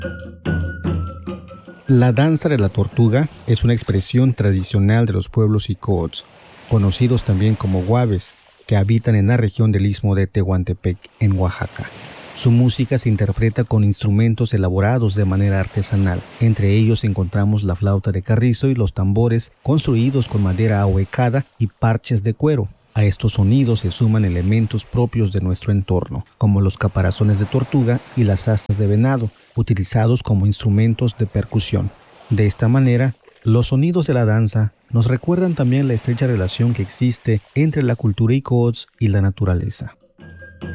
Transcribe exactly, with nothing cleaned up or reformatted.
La danza de la tortuga es una expresión tradicional de los pueblos Icoots, conocidos también como Guaves, que habitan en la región del Istmo de Tehuantepec, en Oaxaca. Su música se interpreta con instrumentos elaborados de manera artesanal. Entre ellos encontramos la flauta de carrizo y los tambores construidos con madera ahuecada y parches de cuero. A estos sonidos se suman elementos propios de nuestro entorno, como los caparazones de tortuga y las astas de venado, utilizados como instrumentos de percusión. De esta manera, los sonidos de la danza nos recuerdan también la estrecha relación que existe entre la cultura Icoots y la naturaleza.